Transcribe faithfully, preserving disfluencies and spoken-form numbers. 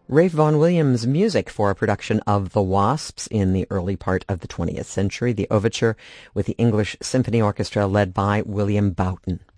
Ralph Vaughan Williams' music for a production of The Wasps in the early part of the twentieth century, the overture with the English Symphony Orchestra led by William Boughton.